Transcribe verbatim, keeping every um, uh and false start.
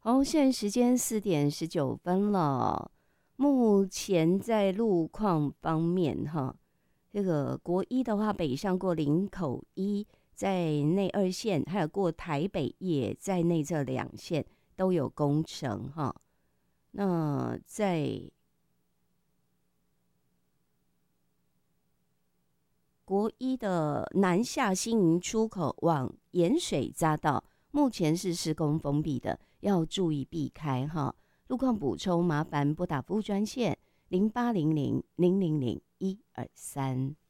好，现在时间四点十九分了。目前在路况方面，哈，这个国一的话，北上过林口一，在内二线，还有过台北也在内这两线都有工程哈。那在国一的南下新营出口往盐水匝道，目前是施工封闭的，要注意避开哈。路况补充，麻烦拨打服务专线零八零零零零零一二三。